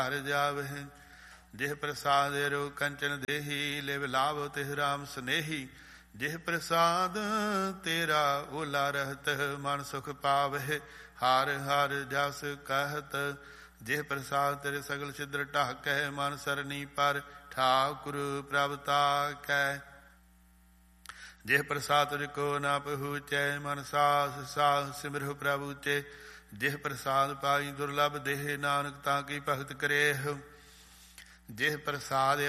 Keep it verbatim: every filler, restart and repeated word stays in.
ਹਰਿ ਜਾਵਹਿ। ਜਿਹ ਪ੍ਰਸਾਦ ਰੋ ਕੰਚਨ ਦੇਹੀ, ਲਿਵ ਲਾਭ ਤਿਹ ਰਾਮ ਸਨੇਹੀ। ਜਿਹ ਪ੍ਰਸਾਦ ਤੇਰਾ ਓਲਾ ਰਹਤ, ਮਨ ਸੁਖ ਪਾਵਹਿ। ਹਰ ਹਰ ਜਸ ਕਹਿਤ। ਜਿਹ ਪ੍ਰਸਾਦ ਤੇਰੇ ਸਗਲ ਛਿਦਰ ਢਾਕੈ, ਮਨ ਸਰਨੀ ਪਰ ਠਾਕੁਰ ਪ੍ਰਭ ਤਾਕੈ। ਜਿਹ ਪ੍ਰਸਾਦ ਤੁਝ ਕੋ ਨਾ ਪਹੁੰਚੈ, ਮਨ ਸਾਸ ਸਾਸ ਸਿਮਰਹੁ ਪ੍ਰਭੁ ਉਚੇ। ਜਿਹ ਪ੍ਰਸਾਦ ਪਾਈ ਦੁਰਲਭ ਦੇਹ, ਨਾਨਕ ਤਾਂ ਕੀ ਭਗਤ ਕਰੇਹ। ਜਿਹ ਪ੍ਰਸਾਦ